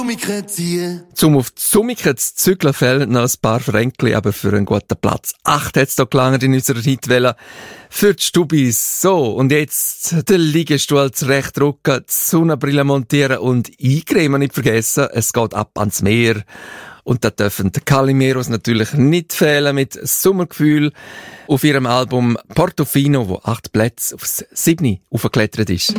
Zum auf die Summike zu zügeln fehlen noch ein paar Fränkli, aber für einen guten Platz 8 hat es da gelangt in unserer Hitwelle für die Stubis. So, und jetzt den Liegestuhl zurechtdrücken, die Sonnenbrille montieren und eincremen nicht vergessen. Es geht ab ans Meer. Und da dürfen die Calimeros natürlich nicht fehlen mit Sommergefühl auf ihrem Album Portofino, wo 8 Plätze aufs 7. aufgeklettert ist.